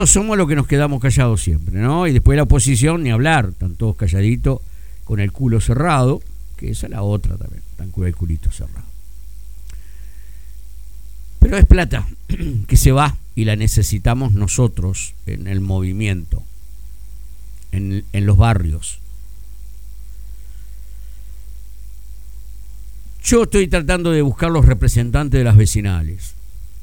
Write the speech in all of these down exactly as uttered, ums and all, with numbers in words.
somos los que nos quedamos callados siempre, ¿no? Y después la oposición, ni hablar, están todos calladitos, con el culo cerrado, que esa es la otra también, están con el culito cerrado. Pero es plata que se va y la necesitamos nosotros en el movimiento, en, en los barrios. Yo estoy tratando de buscar los representantes de las vecinales.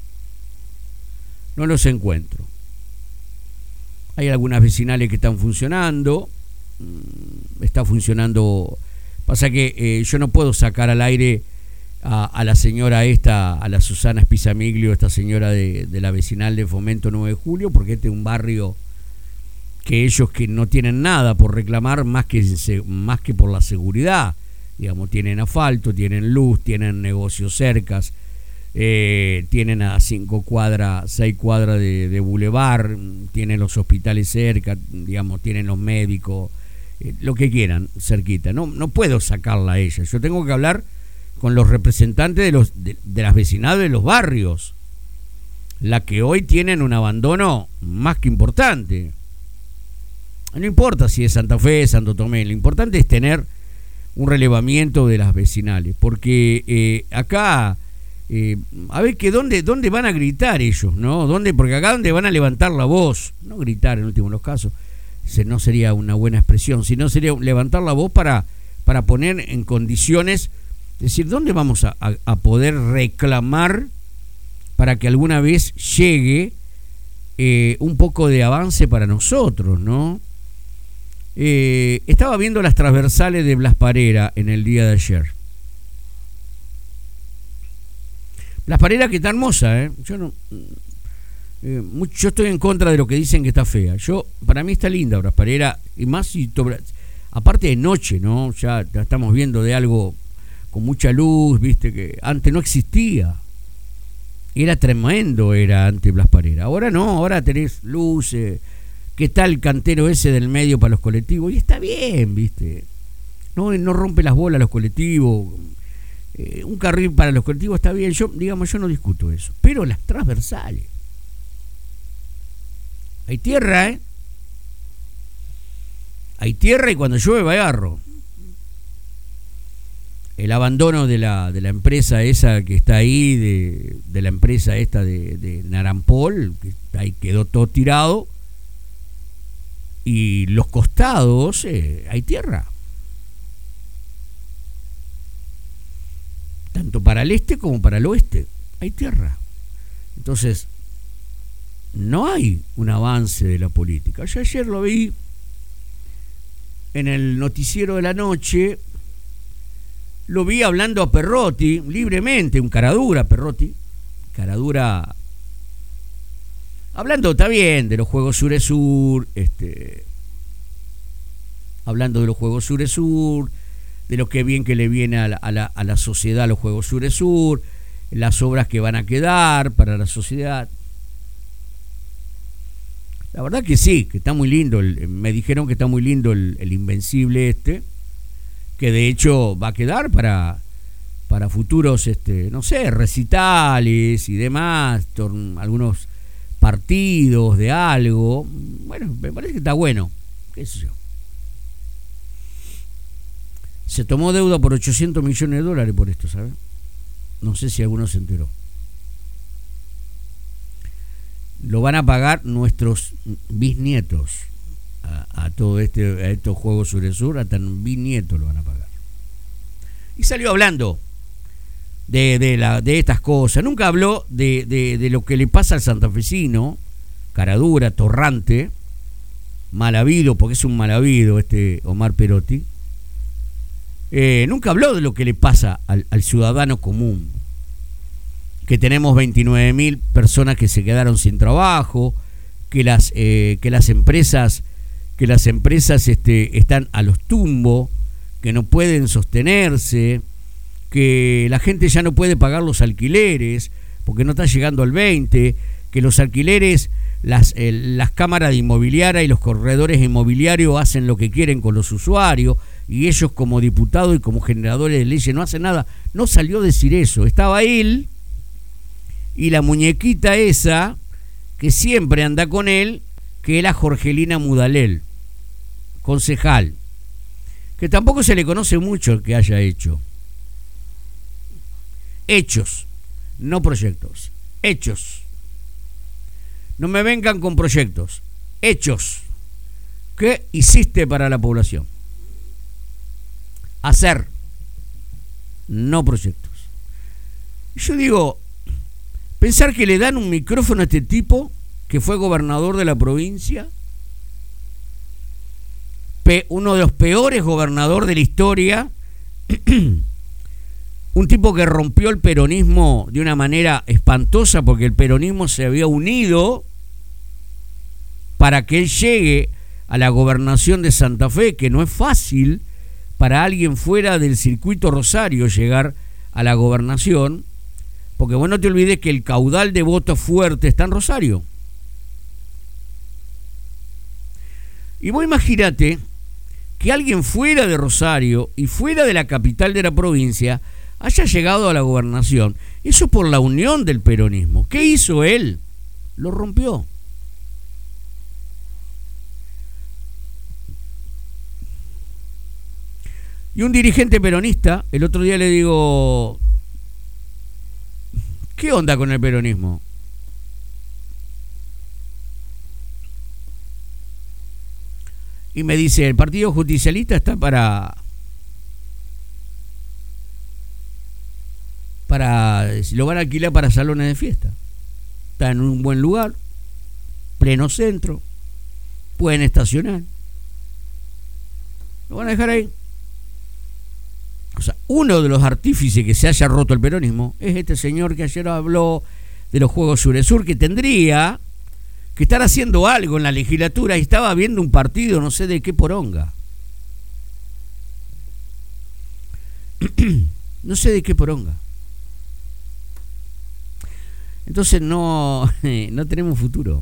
No los encuentro. Hay algunas vecinales que están funcionando. Está funcionando. Pasa que eh, yo no puedo sacar al aire a, a la señora esta, a la Susana Spizamiglio, esta señora de, de la vecinal de Fomento nueve de Julio, porque este es un barrio que ellos que no tienen nada por reclamar más que, más que por la seguridad. Digamos, tienen asfalto, tienen luz, tienen negocios cercas, eh, tienen a cinco cuadras, seis cuadras de, de bulevar, tienen los hospitales cerca, digamos, tienen los médicos, eh, lo que quieran cerquita. No, no puedo sacarla a ella. Yo tengo que hablar con los representantes de los de, de las vecinales de los barrios, la que hoy tienen un abandono más que importante. No importa si es Santa Fe, Santo Tomé, lo importante es tener un relevamiento de las vecinales, porque eh, acá, eh, a ver que dónde, dónde van a gritar ellos, ¿no? ¿Dónde? Porque acá donde van a levantar la voz, no gritar en último de los casos, se, no sería una buena expresión, sino sería levantar la voz para, para poner en condiciones, es decir, ¿dónde vamos a, a, a poder reclamar para que alguna vez llegue eh, un poco de avance para nosotros, ¿no? Eh, estaba viendo las transversales de Blas Parera en el día de ayer. Blas Parera que está hermosa, ¿eh? Yo no, eh, mucho, yo estoy en contra de lo que dicen que está fea. Yo, para mí está linda Blas Parera, y más si aparte de noche, ¿no? Ya, ya estamos viendo de algo con mucha luz, viste, que antes no existía. Era tremendo, era antes Blas Parera. Ahora no, ahora tenés luces. ¿Qué tal el cantero ese del medio para los colectivos? Y está bien, ¿viste? No, no rompe las bolas los colectivos. Eh, un carril para los colectivos está bien. Yo, digamos, yo no discuto eso. Pero las transversales. Hay tierra, ¿eh? Hay tierra y cuando llueve agarro. El abandono de la, de la empresa esa que está ahí, de, de la empresa esta de, de Narampol, que ahí quedó todo tirado. Y los costados, eh, hay tierra. Tanto para el este como para el oeste, hay tierra. Entonces, no hay un avance de la política. Yo ayer lo vi en el noticiero de la noche, lo vi hablando a Perrotti, libremente, un caradura Perrotti, caradura... Hablando, está bien, de los Juegos Sur-Sur, este, hablando de los Juegos Sur-Sur, de lo que bien que le viene a la, a la, a la sociedad los Juegos Sur-Sur, las obras que van a quedar para la sociedad. La verdad que sí, que está muy lindo, el, me dijeron que está muy lindo el, el Invencible este, que de hecho va a quedar para, para futuros, este, no sé, recitales y demás, torn, algunos... partidos de algo. Bueno, me parece que está bueno, qué sé yo. Se tomó deuda por ochocientos millones de dólares por esto, ¿sabes? No sé si alguno se enteró. Lo van a pagar nuestros bisnietos a, a todo este, a estos Juegos Sur Sur, hasta un bisnieto lo van a pagar. Y salió hablando De, de, la, de estas cosas. Nunca habló de, de, de lo que le pasa al santafesino, caradura, torrante, mal habido, porque es un mal habido este Omar Perotti. Eh, nunca habló de lo que le pasa al, al ciudadano común, que tenemos veintinueve mil personas que se quedaron sin trabajo, que las, eh, que las empresas, que las empresas este, están a los tumbos, que no pueden sostenerse, que la gente ya no puede pagar los alquileres porque no está llegando al veinte, que los alquileres, las, eh, las cámaras de inmobiliaria y los corredores inmobiliarios hacen lo que quieren con los usuarios y ellos como diputados y como generadores de leyes no hacen nada. No salió a decir eso, estaba él y la muñequita esa que siempre anda con él que es la Jorgelina Mudalel, concejal, que tampoco se le conoce mucho el que haya hecho. Hechos, no proyectos. Hechos. No me vengan con proyectos. Hechos. ¿Qué hiciste para la población? Hacer, no proyectos. Yo digo, pensar que le dan un micrófono a este tipo que fue gobernador de la provincia, pe- uno de los peores gobernadores de la historia, un tipo que rompió el peronismo de una manera espantosa porque el peronismo se había unido para que él llegue a la gobernación de Santa Fe, que no es fácil para alguien fuera del circuito Rosario llegar a la gobernación, porque vos no te olvides que el caudal de votos fuerte está en Rosario. Y vos imagínate que alguien fuera de Rosario y fuera de la capital de la provincia haya llegado a la gobernación. Eso por la unión del peronismo. ¿Qué hizo él? Lo rompió. Y un dirigente peronista, el otro día le digo, ¿qué onda con el peronismo? Y me dice, el Partido Justicialista está para para lo van a alquilar para salones de fiesta. Está en un buen lugar, pleno centro, pueden estacionar, lo van a dejar ahí. O sea, uno de los artífices que se haya roto el peronismo es este señor que ayer habló de los Juegos Suresur, que tendría que estar haciendo algo en la legislatura y estaba viendo un partido, no sé de qué poronga. No sé de qué poronga. Entonces no, no tenemos futuro.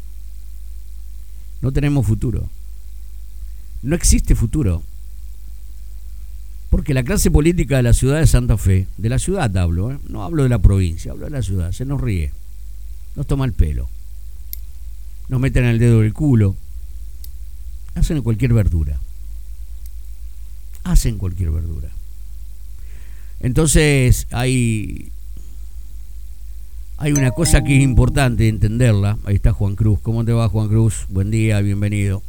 No tenemos futuro. No existe futuro. Porque la clase política de la ciudad de Santa Fe, de la ciudad hablo, ¿eh? No hablo de la provincia, hablo de la ciudad, se nos ríe, nos toma el pelo, nos meten el dedo del culo, hacen cualquier verdura, hacen cualquier verdura. Entonces hay, hay una cosa que es importante entenderla. Ahí está Juan Cruz. ¿Cómo te va, Juan Cruz? Buen día, bienvenido.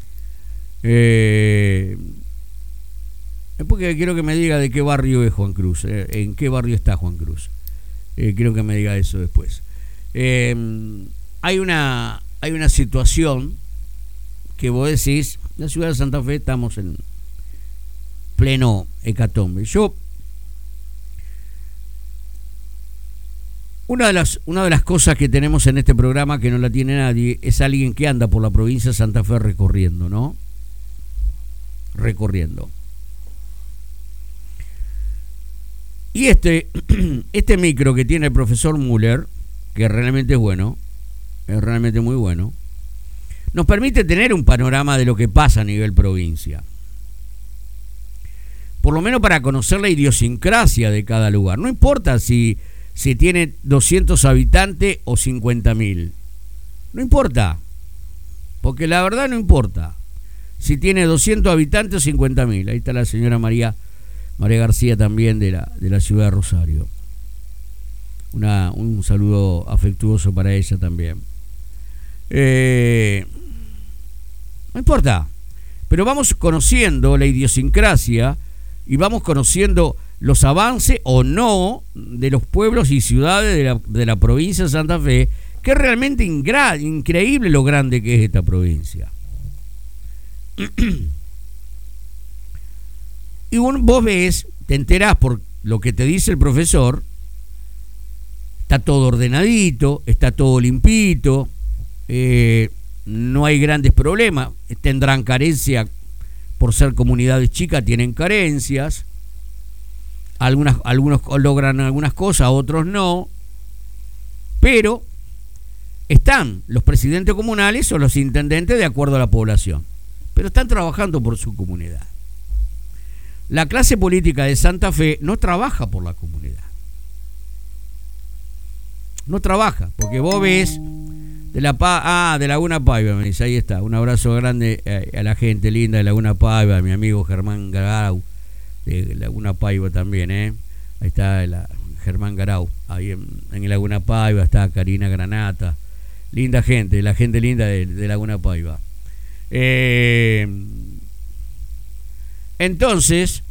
Eh... Porque quiero que me diga de qué barrio es Juan Cruz, eh, en qué barrio está Juan Cruz. Eh, quiero que me diga eso después. Eh, hay una hay una situación que vos decís, la ciudad de Santa Fe estamos en pleno hecatombe. Yo, una de las una de las cosas que tenemos en este programa que no la tiene nadie es alguien que anda por la provincia de Santa Fe recorriendo, ¿no? Recorriendo. Y este, este micro que tiene el profesor Müller, que realmente es bueno, es realmente muy bueno, nos permite tener un panorama de lo que pasa a nivel provincia. Por lo menos para conocer la idiosincrasia de cada lugar. No importa si, si tiene doscientos habitantes o cincuenta mil. No importa. Porque la verdad no importa. Si tiene doscientos habitantes o cincuenta mil. Ahí está la señora María María García también de la, de la ciudad de Rosario. Una, un saludo afectuoso para ella también. Eh, no importa, pero vamos conociendo la idiosincrasia y vamos conociendo los avances o no de los pueblos y ciudades de la, de la provincia de Santa Fe, que es realmente ingra, increíble lo grande que es esta provincia. Y vos ves, te enterás por lo que te dice el profesor, está todo ordenadito, está todo limpito, eh, no hay grandes problemas, tendrán carencia por ser comunidades chicas, tienen carencias, algunas, algunos logran algunas cosas, otros no, pero están los presidentes comunales o los intendentes de acuerdo a la población, pero están trabajando por su comunidad. La clase política de Santa Fe no trabaja por la comunidad. No trabaja, porque vos ves De la pa ah, de Laguna Paiva, me dice, ahí está. Un abrazo grande a, a la gente linda de Laguna Paiva, a mi amigo Germán Garau, de Laguna Paiva también, ¿eh? Ahí está la, Germán Garau, ahí en, en Laguna Paiva está Karina Granata. Linda gente, la gente linda de, de Laguna Paiva. Eh, entonces,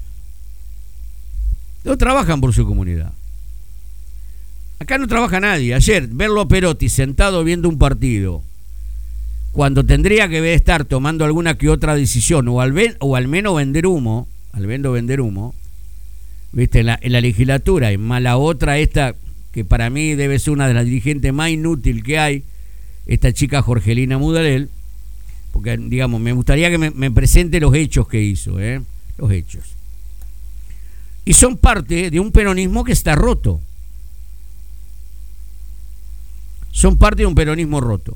no trabajan por su comunidad. Acá no trabaja nadie. Ayer, verlo a Perotti sentado viendo un partido, cuando tendría que estar tomando alguna que otra decisión, o al, ven, o al menos vender humo, al menos vender humo, viste, en la, en la legislatura, y más la otra esta, que para mí debe ser una de las dirigentes más inútiles que hay, esta chica Jorgelina Mudalel, porque, digamos, me gustaría que me, me presente los hechos que hizo, ¿eh? Los hechos. Y son parte de un peronismo que está roto. Son parte de un peronismo roto.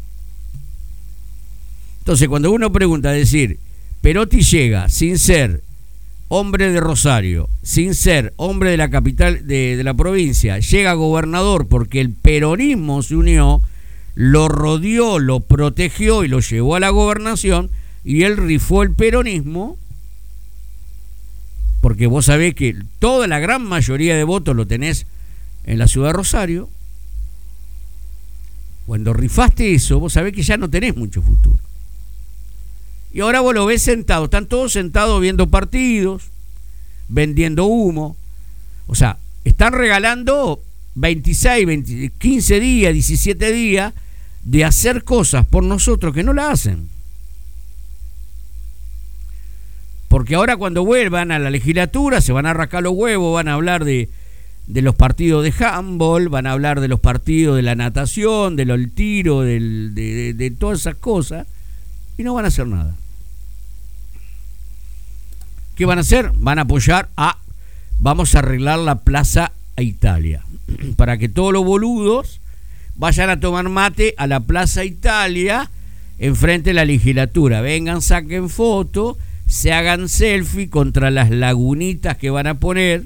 Entonces, cuando uno pregunta, es decir, Perotti llega sin ser hombre de Rosario, sin ser hombre de la capital de, de la provincia, llega gobernador porque el peronismo se unió, lo rodeó, lo protegió y lo llevó a la gobernación, y él rifó el peronismo, porque vos sabés que toda la gran mayoría de votos lo tenés en la ciudad de Rosario. Cuando rifaste eso, vos sabés que ya no tenés mucho futuro. Y ahora vos lo ves sentado, están todos sentados viendo partidos, vendiendo humo. O sea, están regalando veintiséis, veinte, quince días, diecisiete días de hacer cosas por nosotros que no la hacen. Porque ahora cuando vuelvan a la legislatura se van a rascar los huevos, van a hablar de... de los partidos de handball, van a hablar de los partidos de la natación, del tiro, del, de, de, de todas esas cosas, y no van a hacer nada. ¿Qué van a hacer? Van a apoyar a... Vamos a arreglar la Plaza Italia, para que todos los boludos vayan a tomar mate a la Plaza Italia, enfrente de la legislatura. Vengan, saquen fotos, se hagan selfie contra las lagunitas que van a poner.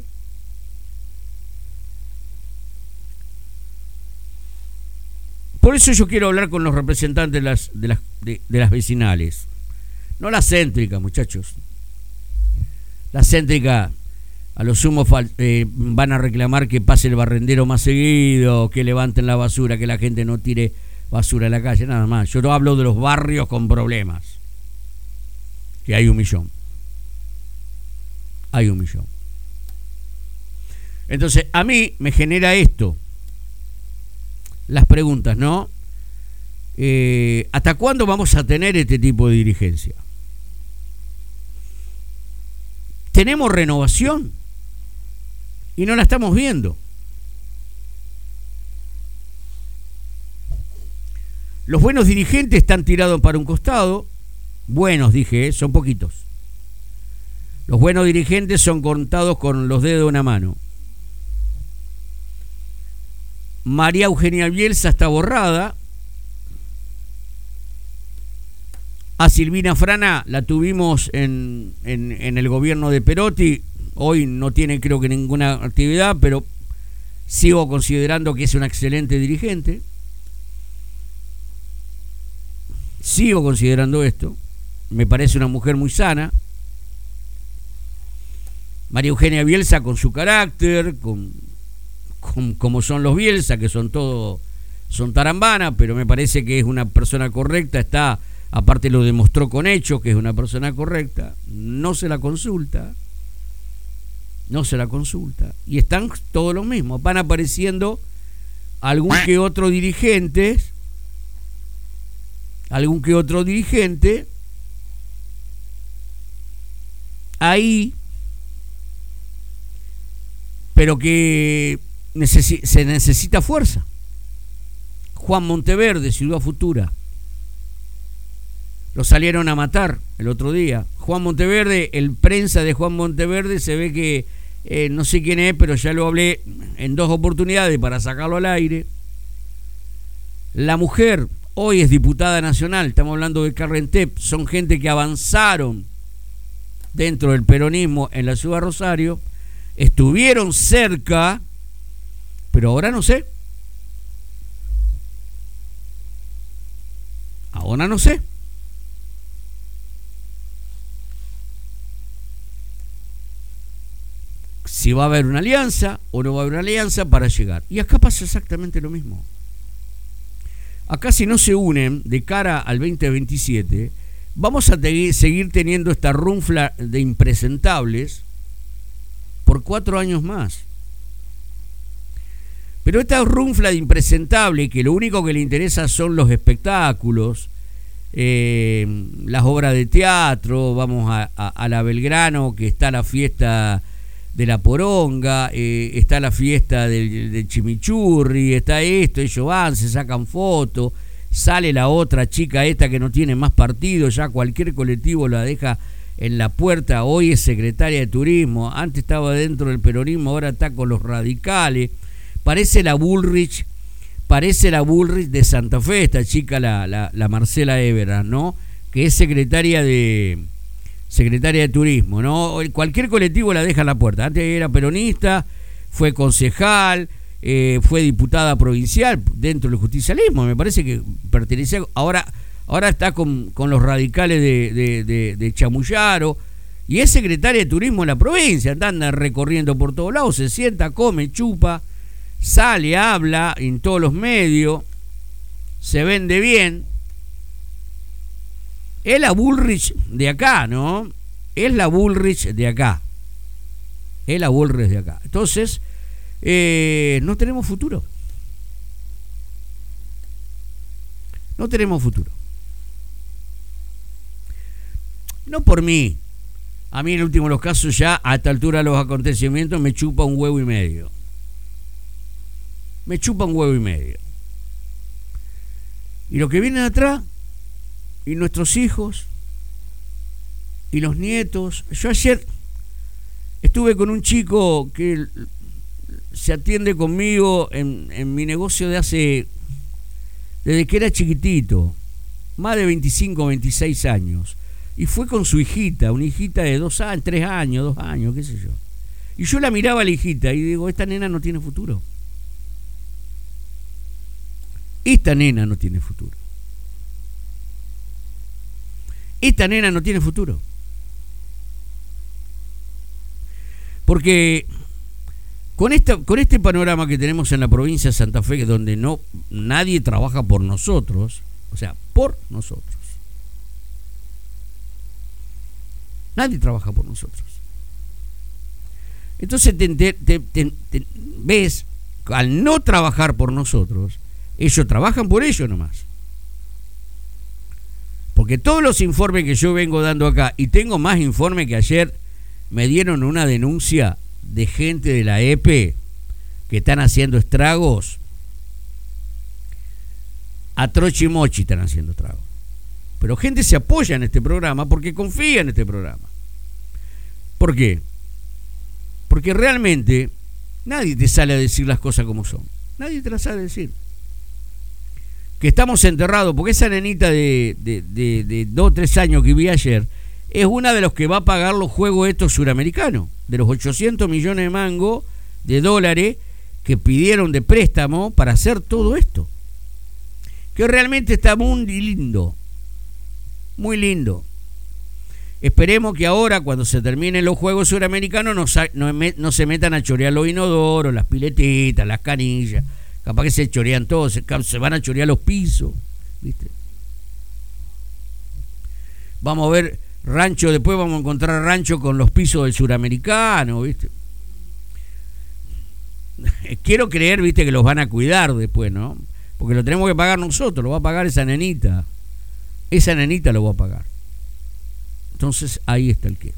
Por eso yo quiero hablar con los representantes de las, de las, de, de las vecinales. No las céntricas, muchachos. Las céntricas a lo sumo eh, van a reclamar que pase el barrendero más seguido, que levanten la basura, que la gente no tire basura a la calle, nada más. Yo no hablo de los barrios con problemas, que hay un millón. Hay un millón. Entonces, a mí me genera esto. Las preguntas, ¿no? Eh, ¿Hasta cuándo vamos a tener este tipo de dirigencia? Tenemos renovación y no la estamos viendo. Los buenos dirigentes están tirados para un costado. Buenos, dije, ¿eh? Son poquitos. Los buenos dirigentes son contados con los dedos de una mano. María Eugenia Bielsa está borrada. A Silvina Frana la tuvimos en, en, en el gobierno de Perotti. Hoy no tiene, creo que, ninguna actividad, pero sigo considerando que es una excelente dirigente. Sigo considerando esto. Me parece una mujer muy sana. María Eugenia Bielsa, con su carácter, con... como son los Bielsa, que son todo, son tarambana, pero me parece que es una persona correcta, está, aparte lo demostró con hechos, que es una persona correcta, no se la consulta, no se la consulta, y están todos los mismos, van apareciendo algún que otro dirigente, algún que otro dirigente, ahí, pero que Necesi- se necesita fuerza. Juan Monteverde, Ciudad Futura, lo salieron a matar el otro día. Juan Monteverde, el prensa de Juan Monteverde, se ve que eh, no sé quién es, pero ya lo hablé en dos oportunidades para sacarlo al aire. La mujer hoy es diputada nacional, estamos hablando de Carrentep, son gente que avanzaron dentro del peronismo en la ciudad de Rosario, estuvieron cerca, pero ahora no sé. Ahora no sé. Si va a haber una alianza o no va a haber una alianza para llegar. Y acá pasa exactamente lo mismo. Acá si no se unen de cara al veinte veintisiete, vamos a te- seguir teniendo esta runfla de impresentables por cuatro años más. Pero esta runfla de impresentable, que lo único que le interesa son los espectáculos, eh, las obras de teatro, vamos a, a, a la Belgrano, que está la fiesta de la poronga, eh, está la fiesta del, del chimichurri, está esto, ellos van, se sacan fotos, sale la otra chica esta que no tiene más partido, ya cualquier colectivo la deja en la puerta, hoy es secretaria de turismo, antes estaba dentro del peronismo, ahora está con los radicales, parece la Bullrich, parece la Bullrich de Santa Fe, esta chica, la, la, la Marcela Everard, ¿no? Que es secretaria de secretaria de turismo, ¿no? Cualquier colectivo la deja en la puerta. Antes era peronista, fue concejal, eh, fue diputada provincial dentro del justicialismo, me parece que pertenecía, ahora, ahora está con, con los radicales de, de, de, de Chamullaro, y es secretaria de turismo en la provincia, anda recorriendo por todos lados, se sienta, come, chupa, sale, habla en todos los medios, se vende bien. Es la Bullrich de acá, ¿no? Es la Bullrich de acá. Es la Bullrich de acá. Entonces, eh, no tenemos futuro. No tenemos futuro. No por mí. A mí en el último de los casos ya, a esta altura de los acontecimientos, me chupa un huevo y medio. Me chupa un huevo y medio. Y lo que viene atrás, y nuestros hijos, y los nietos. Yo ayer estuve con un chico que se atiende conmigo en, en mi negocio de hace, desde que era chiquitito, más de veinticinco, veintiséis años. Y fue con su hijita, una hijita de dos años, tres años, dos años, qué sé yo. Y yo la miraba a la hijita y digo, esta nena no tiene futuro. Esta nena no tiene futuro. Esta nena no tiene futuro. Porque con esta, con este panorama que tenemos en la provincia de Santa Fe, donde no nadie trabaja por nosotros, o sea, por nosotros. Nadie trabaja por nosotros. Entonces te, te, te, te, te ves, al no trabajar por nosotros, ellos trabajan por ellos nomás. Porque todos los informes que yo vengo dando acá, y tengo más informes que ayer me dieron una denuncia de gente de la E P E que están haciendo estragos, a trochimochi están haciendo estragos. Pero gente se apoya en este programa porque confía en este programa. ¿Por qué? Porque realmente nadie te sale a decir las cosas como son. Nadie te las sale a decir. Que estamos enterrados, porque esa nenita de, de, de, de dos o tres años que vi ayer es una de los que va a pagar los juegos estos suramericanos, de los ochocientos millones de mangos de dólares que pidieron de préstamo para hacer todo esto, que realmente está muy lindo, muy lindo. Esperemos que ahora, cuando se terminen los juegos suramericanos, no, no, no se metan a chorear los inodoros, las piletitas, las canillas. Capaz que se chorean todos, se, se van a chorear los pisos, ¿viste? Vamos a ver rancho, después vamos a encontrar rancho con los pisos del suramericano, ¿viste? Quiero creer, ¿viste? Que los van a cuidar después, ¿no? Porque lo tenemos que pagar nosotros, lo va a pagar esa nenita. Esa nenita lo va a pagar. Entonces, ahí está el qué.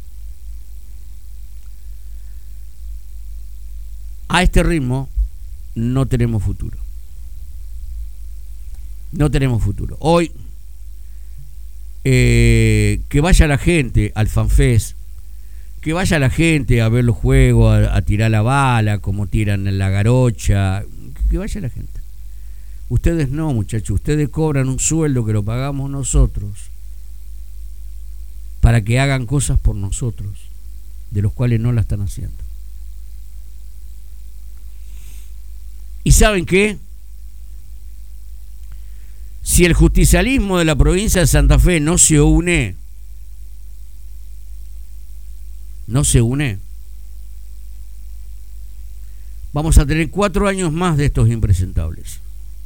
A este ritmo no tenemos futuro. No tenemos futuro. Hoy, eh, que vaya la gente al FanFest, que vaya la gente a ver los juegos, a, a tirar la bala, como tiran en la garocha, que, que vaya la gente. Ustedes no, muchachos, ustedes cobran un sueldo que lo pagamos nosotros para que hagan cosas por nosotros, de los cuales no la están haciendo. ¿Y saben qué? Si el justicialismo de la provincia de Santa Fe no se une, no se une, vamos a tener cuatro años más de estos impresentables.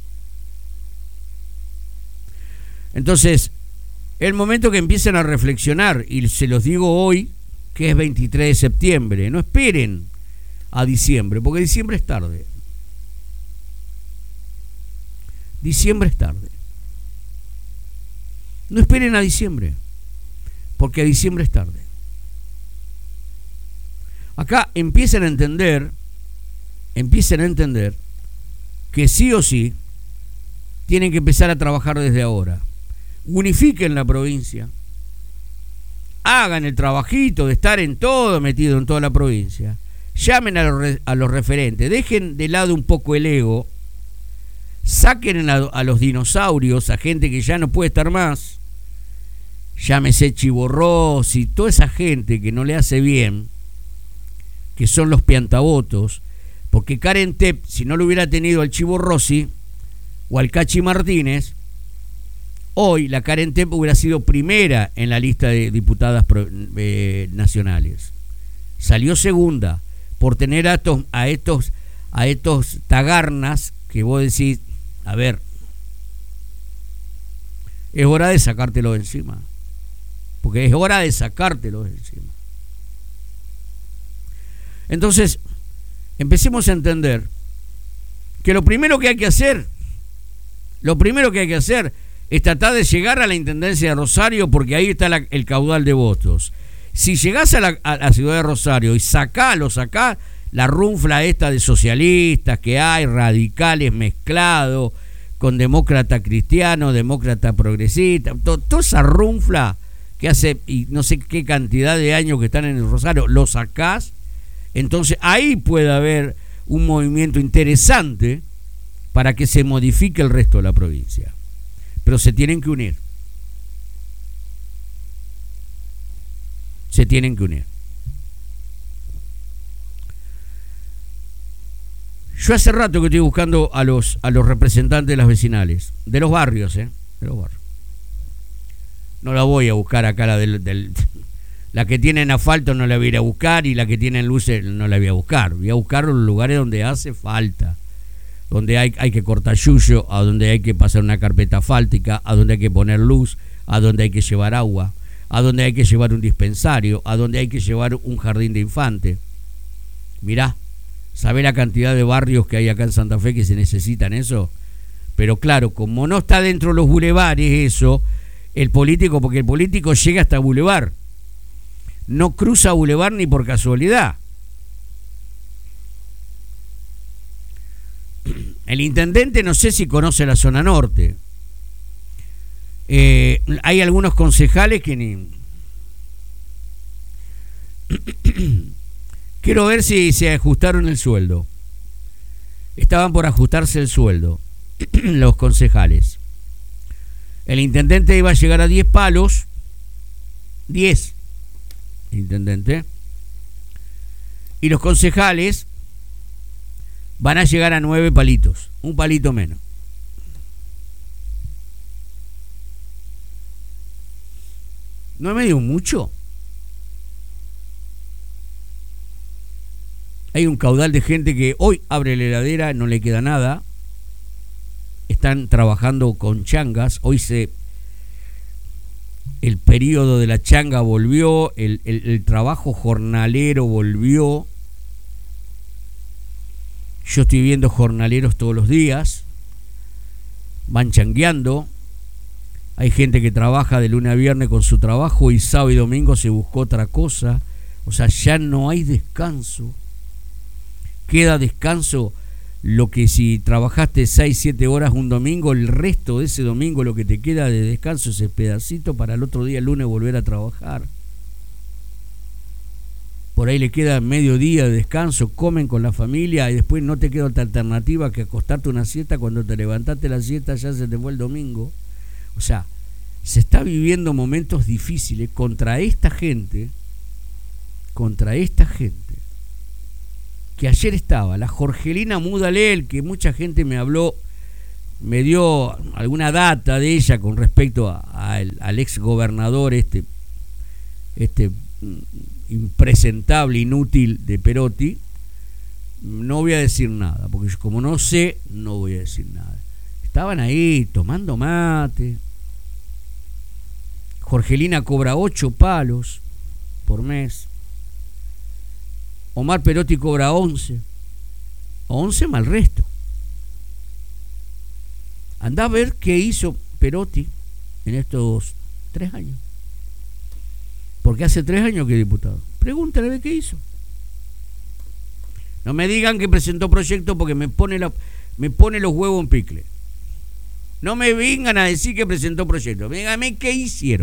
Entonces, el momento que empiecen a reflexionar, y se los digo hoy, que es veintitrés de septiembre, no esperen a diciembre, porque diciembre es tarde. Diciembre es tarde. No esperen a diciembre, porque a diciembre es tarde. Acá empiecen a entender, empiecen a entender que sí o sí tienen que empezar a trabajar desde ahora. Unifiquen la provincia, hagan el trabajito de estar en todo, metido en toda la provincia, llamen a los, a los referentes, dejen de lado un poco el ego, saquen a, a los dinosaurios, a gente que ya no puede estar más, llámese Chivo Rossi, toda esa gente que no le hace bien, que son los piantabotos, porque Karen Tepp, si no lo hubiera tenido al Chivo Rossi o al Cachi Martínez, hoy la Karen Tepp hubiera sido primera en la lista de diputadas pro, eh, nacionales. Salió segunda por tener a estos, a estos, a estos tagarnas que vos decís, a ver, es hora de sacártelo de encima. Porque es hora de sacártelo de encima. Entonces, empecemos a entender que lo primero que hay que hacer, lo primero que hay que hacer es tratar de llegar a la Intendencia de Rosario, porque ahí está la, el caudal de votos. Si llegás a la, a la ciudad de Rosario y sacá, lo sacá, la runfla esta de socialistas que hay, radicales mezclados, con demócrata cristiano, demócrata progresista, to, toda esa runfla que hace y no sé qué cantidad de años que están en el Rosario, lo sacás, entonces ahí puede haber un movimiento interesante para que se modifique el resto de la provincia. Pero se tienen que unir. Se tienen que unir. Yo hace rato que estoy buscando a los, a los representantes de las vecinales, de los barrios, ¿eh? De los barrios. No la voy a buscar acá, la del, del la que tienen asfalto no la voy a ir a buscar, y la que tienen luces no la voy a buscar. Voy a buscar los lugares donde hace falta, donde hay, hay que cortar yuyo, a donde hay que pasar una carpeta asfáltica, a donde hay que poner luz, a donde hay que llevar agua, a donde hay que llevar un dispensario, a donde hay que llevar un jardín de infante. Mirá, ¿sabés la cantidad de barrios que hay acá en Santa Fe que se necesitan eso? Pero claro, como no está dentro de los bulevares eso, el político, porque el político llega hasta bulevar, no cruza bulevar ni por casualidad. El intendente no sé si conoce la zona norte. Eh, hay algunos concejales que ni... Quiero ver si se ajustaron el sueldo. Estaban por ajustarse el sueldo los concejales. El intendente iba a llegar a diez palos. diez. Intendente. Y los concejales van a llegar a nueve palitos. Un palito menos. ¿No me dio mucho? Hay un caudal de gente que hoy abre la heladera, no le queda nada. Están trabajando con changas. Hoy se... El periodo de la changa volvió, el, el, el trabajo jornalero volvió. Yo estoy viendo jornaleros todos los días. Van changueando. Hay gente que trabaja de lunes a viernes con su trabajo y sábado y domingo se buscó otra cosa. O sea, ya no hay descanso. Queda descanso lo que si trabajaste seis, siete horas un domingo, el resto de ese domingo lo que te queda de descanso es el pedacito para el otro día, el lunes, volver a trabajar. Por ahí le queda medio día de descanso, comen con la familia y después no te queda otra alternativa que acostarte una siesta. Cuando te levantaste la siesta ya se te fue el domingo. O sea, se está viviendo momentos difíciles contra esta gente, contra esta gente, que ayer estaba, la Jorgelina Mudalel, que mucha gente me habló me dio alguna data de ella con respecto a, a el, al ex gobernador este, este impresentable, inútil de Perotti. No voy a decir nada, porque yo, como no sé, no voy a decir nada. Estaban ahí tomando mate. Jorgelina cobra ocho palos por mes. Omar Perotti cobra once. once más el resto. Andá a ver qué hizo Perotti en estos tres años. Porque hace tres años que es diputado. Pregúntale a ver qué hizo. No me digan que presentó proyectos porque me pone, la, me pone los huevos en picle. No me vengan a decir que presentó proyectos. Díganme qué hicieron.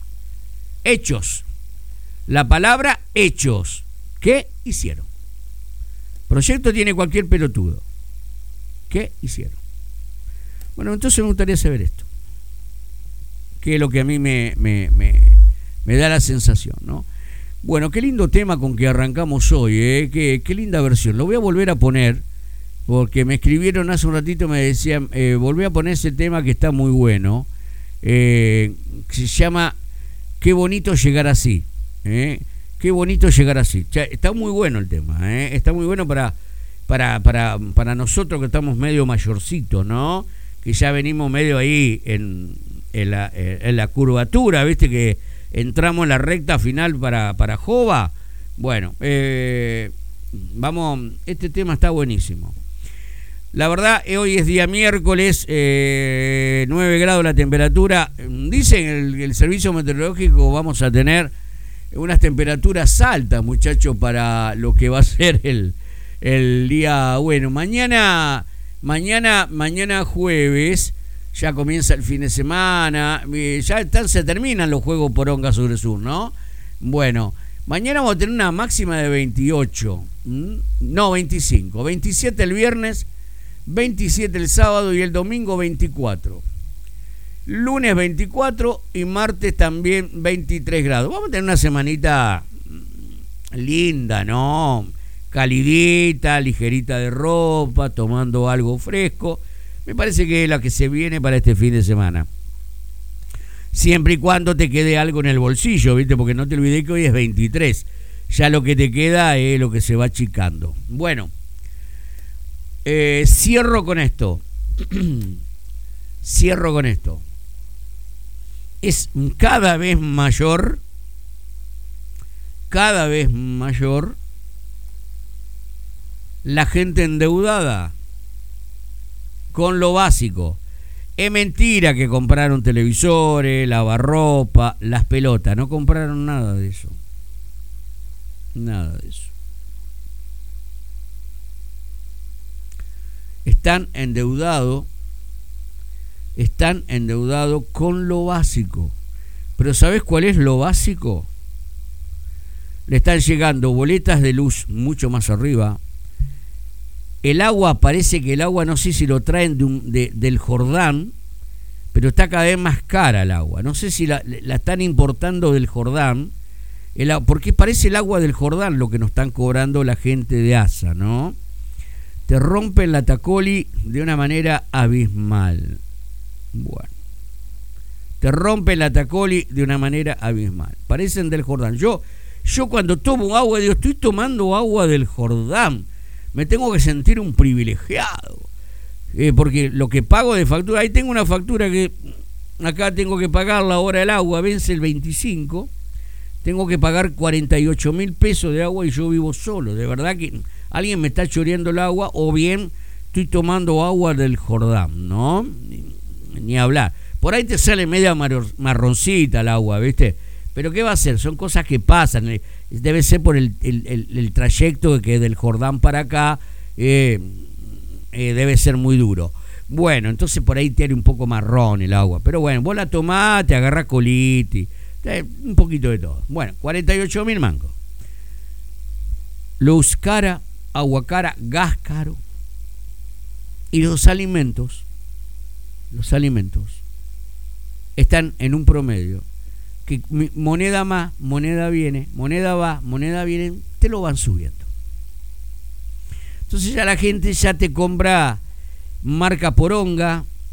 Hechos. La palabra hechos. ¿Qué hicieron? Proyecto tiene cualquier pelotudo. ¿Qué hicieron? Bueno, entonces me gustaría saber esto. Que es lo que a mí me, me, me, me da la sensación, ¿no? Bueno, qué lindo tema con que arrancamos hoy, ¿eh? Qué, qué linda versión. Lo voy a volver a poner, porque me escribieron hace un ratito, me decían, eh, volví a poner ese tema que está muy bueno, eh, que se llama Qué bonito llegar así, ¿eh? Qué bonito llegar así. Ya, está muy bueno el tema, ¿eh? Está muy bueno para, para, para, para nosotros que estamos medio mayorcitos, ¿no? Que ya venimos medio ahí en, en, la, en la curvatura, ¿viste? Que entramos en la recta final para, para Jova. Bueno, eh, vamos, este tema está buenísimo. La verdad, hoy es día miércoles, eh, nueve grados la temperatura. Dicen el, el servicio meteorológico vamos a tener unas temperaturas altas, muchachos, para lo que va a ser el, el día. Bueno, mañana, mañana, mañana jueves. Ya comienza el fin de semana, ya están, se terminan los juegos por Onga sobre Sur, ¿no? Bueno, mañana vamos a tener una máxima de veintiocho, ¿Mm? no, veinticinco, veintisiete el viernes, veintisiete el sábado y el domingo veinticuatro. Lunes veinticuatro y martes también veintitrés grados. Vamos a tener una semanita linda, ¿no? Calidita, ligerita de ropa, tomando algo fresco. Me parece que es la que se viene para este fin de semana. Siempre y cuando te quede algo en el bolsillo, ¿viste? Porque no te olvides que hoy es veintitrés. Ya lo que te queda es lo que se va achicando. Bueno, eh, cierro con esto. Cierro con esto. Es cada vez mayor, cada vez mayor la gente endeudada con lo básico. Es mentira que compraron televisores, lavarropa, las pelotas. No compraron nada de eso. Nada de eso. Están endeudados. Están endeudados con lo básico. Pero ¿sabés cuál es lo básico? Le están llegando boletas de luz mucho más arriba. El agua, parece que el agua, no sé si lo traen de un, de, del Jordán, pero está cada vez más cara el agua. No sé si la, la están importando del Jordán, el, porque parece el agua del Jordán lo que nos están cobrando la gente de ASA, ¿no? Te rompen la tacoli de una manera abismal. Bueno. Te rompen la tacoli de una manera abismal. Parecen del Jordán. Yo, yo cuando tomo agua, digo, estoy tomando agua del Jordán. Me tengo que sentir un privilegiado, eh, porque lo que pago de factura, ahí tengo una factura que acá tengo que pagar la hora del agua, vence el veinticinco, tengo que pagar cuarenta y ocho mil pesos de agua y yo vivo solo. De verdad que alguien me está choreando el agua, o bien estoy tomando agua del Jordán, ¿no? Ni, ni hablar. Por ahí te sale media marroncita el agua, ¿viste? Pero ¿qué va a hacer? Son cosas que pasan. Debe ser por el, el, el, el trayecto que del Jordán para acá eh, eh, debe ser muy duro. Bueno, entonces por ahí te haré un poco marrón el agua. Pero bueno, vos la tomás, te agarrás colitis, eh, un poquito de todo. Bueno, cuarenta y ocho mil mangos. Luz cara, agua cara, gas caro. Y los alimentos, los alimentos están en un promedio que moneda más, moneda viene, moneda va, moneda viene, te lo van subiendo. Entonces ya la gente ya te compra marca poronga,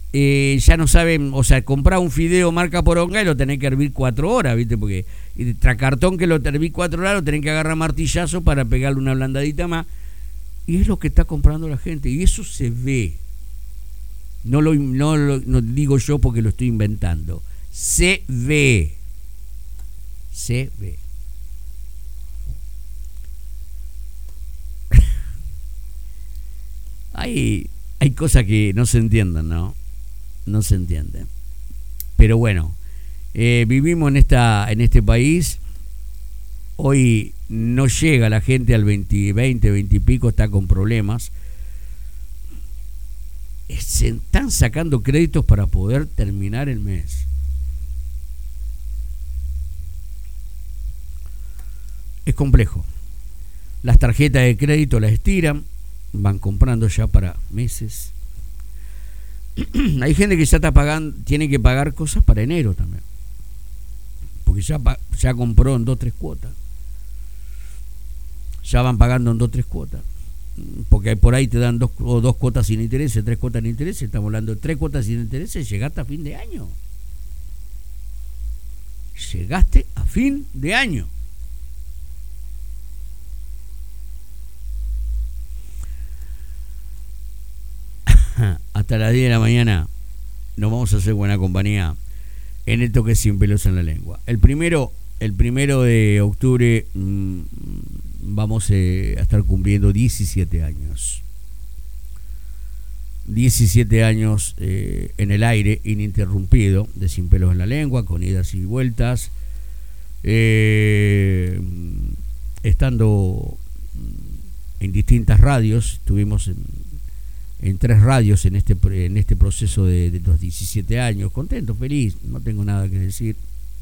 eh, ya no saben, o sea, comprar un fideo marca poronga y lo tenés que hervir cuatro horas, ¿viste? Porque el tracartón que lo hervís cuatro horas lo tenés que agarrar martillazo para pegarle una blandadita más. Y es lo que está comprando la gente, y eso se ve. No lo, no lo no digo yo porque lo estoy inventando. Se ve. Se ve. hay, hay cosas que no se entienden, ¿no? No se entienden. Pero bueno, eh, vivimos en, esta, en este país. Hoy no llega la gente al veinte, veinte, veinte y pico, está con problemas. Se están sacando créditos para poder terminar el mes. Es complejo. Las tarjetas de crédito las estiran, van comprando ya para meses. Hay gente que ya está pagando, tiene que pagar cosas para enero también, porque ya, ya compró en dos, tres cuotas. Ya van pagando en dos, tres cuotas. Porque por ahí te dan dos, o dos cuotas sin interés, tres cuotas sin interés. Estamos hablando de tres cuotas sin interés. Llegaste a fin de año. Llegaste a fin de año. Hasta las diez de la mañana nos vamos a hacer buena compañía en esto que es Sin Pelos en la Lengua. El primero, el primero de octubre mmm, vamos eh, a estar cumpliendo diecisiete años. diecisiete años eh, en el aire ininterrumpido de Sin Pelos en la Lengua, con idas y vueltas, eh, estando en distintas radios. Estuvimos en, en tres radios en este, en este proceso de, de los diecisiete años. Contento, feliz, no tengo nada que decir.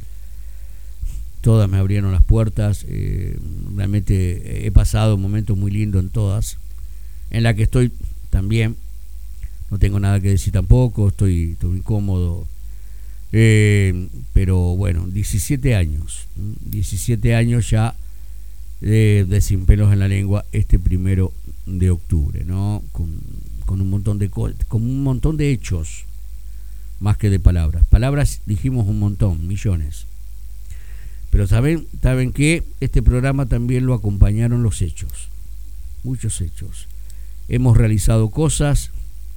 Todas me abrieron las puertas. Eh, realmente he pasado un momento muy lindo en todas, en la que estoy también. No tengo nada que decir tampoco, estoy, estoy incómodo. Eh, pero bueno, diecisiete años. diecisiete años ya de, de Sin Pelos en la Lengua, este primero de octubre, ¿no? Con, con un montón de con un montón de hechos, más que de palabras. Palabras dijimos un montón, millones. Pero saben, saben que este programa también lo acompañaron los hechos, muchos hechos. Hemos realizado cosas,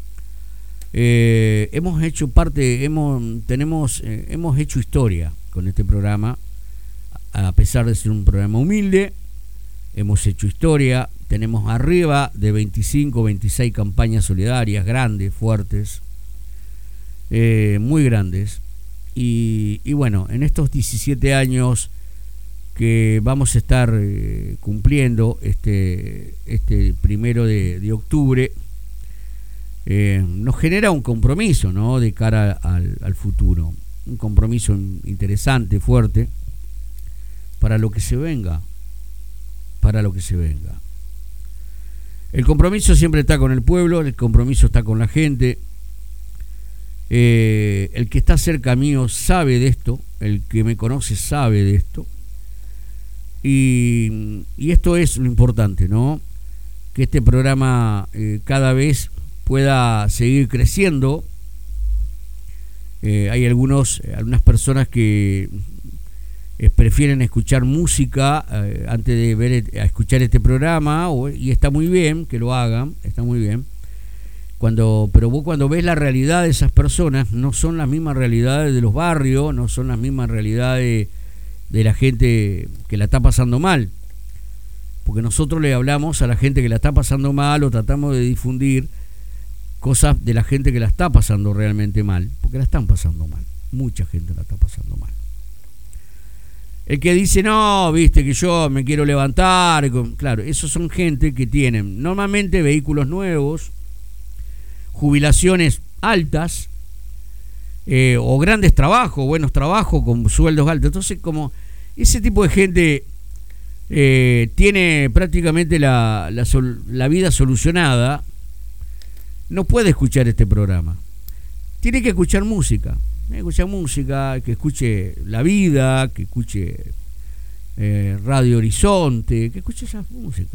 eh, hemos hecho parte, hemos tenemos, eh, hemos hecho historia con este programa, a pesar de ser un programa humilde. Hemos hecho historia, tenemos arriba de veinticinco, veintiséis campañas solidarias, grandes, fuertes, eh, muy grandes. Y, y bueno, en estos diecisiete años que vamos a estar eh, cumpliendo este, este primero de, de octubre, eh, nos genera un compromiso, ¿no?, de cara al, al futuro. Un compromiso interesante, fuerte, para lo que se venga. Para lo que se venga. El compromiso siempre está con el pueblo, el compromiso está con la gente. Eh, el que está cerca mío sabe de esto, el que me conoce sabe de esto, y, y esto es lo importante, ¿no? Que este programa eh, cada vez pueda seguir creciendo. Eh, hay algunos, algunas personas que eh, prefieren escuchar música eh, antes de ver, a escuchar este programa, o, y está muy bien que lo hagan, está muy bien. Cuando, pero vos cuando ves la realidad de esas personas, no son las mismas realidades de los barrios, no son las mismas realidades de la gente que la está pasando mal. Porque nosotros le hablamos a la gente que la está pasando mal, o tratamos de difundir cosas de la gente que la está pasando realmente mal, porque la están pasando mal. Mucha gente la está pasando mal. El que dice, no, viste que yo me quiero levantar, claro, esos son gente que tienen normalmente vehículos nuevos, jubilaciones altas, eh, o grandes trabajos, buenos trabajos con sueldos altos. Entonces, como ese tipo de gente eh, tiene prácticamente la, la, sol, la vida solucionada, no puede escuchar este programa. Tiene que escuchar música, tiene que escuchar música, que escuche La Vida, que escuche eh, Radio Horizonte, que escuche esa música.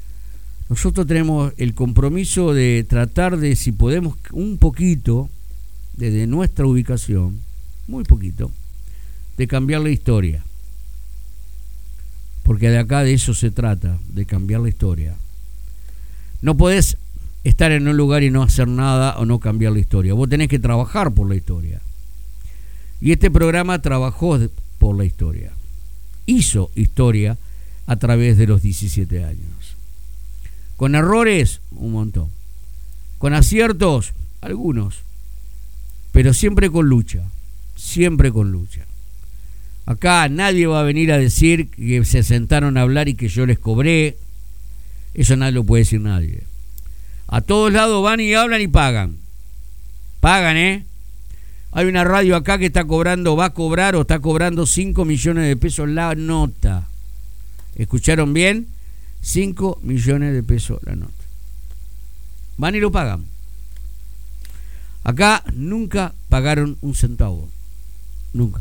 Nosotros tenemos el compromiso de tratar de, si podemos, un poquito, desde nuestra ubicación, muy poquito, de cambiar la historia. Porque de acá de eso se trata, de cambiar la historia. No podés estar en un lugar y no hacer nada o no cambiar la historia. Vos tenés que trabajar por la historia. Y este programa trabajó por la historia. Hizo historia a través de los diecisiete años. Con errores, un montón. Con aciertos, algunos. Pero siempre con lucha. Siempre con lucha. Acá nadie va a venir a decir que se sentaron a hablar y que yo les cobré. Eso nadie lo puede decir nadie. A todos lados van y hablan y pagan. Pagan, ¿eh? Hay una radio acá que está cobrando, va a cobrar o está cobrando cinco millones de pesos la nota. ¿Escucharon bien? cinco millones de pesos la nota. Van y lo pagan. Acá nunca pagaron un centavo. Nunca.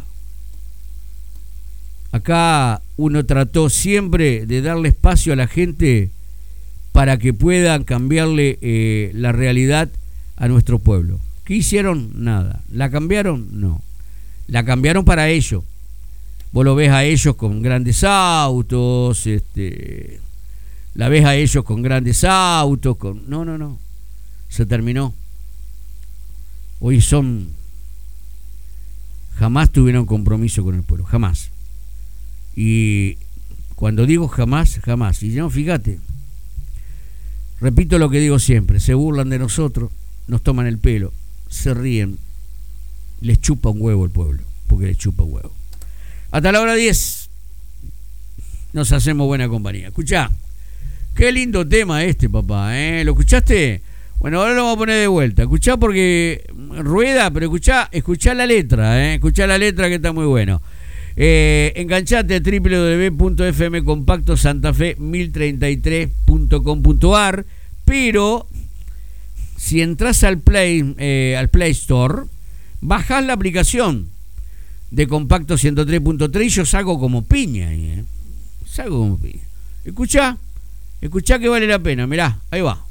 Acá uno trató siempre de darle espacio a la gente para que puedan cambiarle eh, la realidad a nuestro pueblo. ¿Qué hicieron? Nada. ¿La cambiaron? No. La cambiaron para ellos. Vos lo ves a ellos con grandes autos, este, la ves a ellos con grandes autos, con... No, no, no. Se terminó. Hoy son... Jamás tuvieron compromiso con el pueblo. Jamás. Y cuando digo jamás, jamás. Y no, fíjate. Repito lo que digo siempre. Se burlan de nosotros, nos toman el pelo, se ríen. Les chupa un huevo el pueblo. Porque les chupa un huevo. Hasta la hora diez nos hacemos buena compañía. Escuchá, qué lindo tema este, papá, ¿eh? ¿Lo escuchaste? Bueno, ahora lo vamos a poner de vuelta. Escuchá porque rueda, pero escuchá, escuchá la letra, ¿eh? Escuchá la letra que está muy bueno. Eh, enganchate a doble u doble u doble u punto f m compacto santa fe mil treinta y tres punto com punto a r, pero si entras al Play, eh, al Play Store, bajás la aplicación de Compacto ciento tres punto tres y yo salgo como piña ahí, ¿eh? Salgo como piña. Escuchá, escuchá que vale la pena, mirá, ahí va.